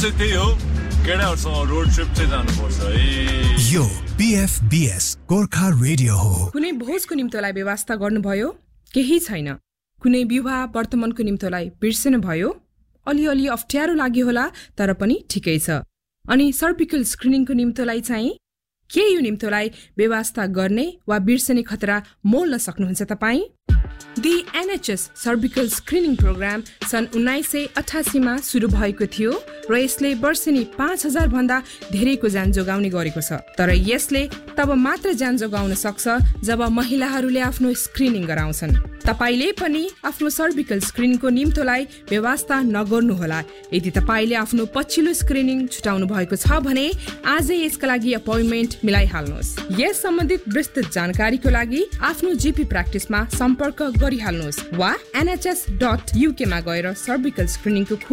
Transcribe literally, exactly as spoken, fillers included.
चाहिँ त्यही हो केटाहरुसँग रोड ट्रिप चाहिँ जानुपर्छ है यो पीएफबीएस गोर्खा रेडियो हो कुनै भोजको निम्तोलाई व्यवस्था गर्नुभयो केही छैन कुनै विवाह वर्तमानको निम्तोलाई बिर्सनु भयो अलिअलि अप्ठ्यारो लाग्यो होला तर पनि ठिकै छ अनि सर्भिकल स्क्रिनिङको निम्तोलाई चाहिँ के यो निम्तोलाई व्यवस्था गर्ने वा बिर्सने खतरा मोल्न सक्नुहुन्छ तपाईँ the NHS cervical screening programme सन् उन्नाइस सय अठासीमा सुरु भएको थियो र यसले वर्षेनी पाँच हजार भन्दा धेरैको ज्यान जोगाउने गरेको छ तर यसले तब मात्र ज्यान जोगाउन सक्छ जब महिलाहरूले आफ्नो स्क्रिनिङ गराउँछन् तपाईले पनि आफ्नो सर्भिकल स्क्रिनिङको निम्तोलाई व्यवस्था नगर्नुहोला यदि तपाईले आफ्नो पछिल्लो स्क्रिनिङ छुटाउनु भएको छ भने आजै यसका लागि अपोइन्टमेन्ट मिलाइहाल्नुहोस् यस सम्बन्धित विस्तृत जानकारीको लागि आफ्नो जीपी प्र्याक्टिसमा सम्पर्क गरिहाल्नुहोस् वा एनएचएस डट युके मा गएर सर्भिकल स्क्रिनिङको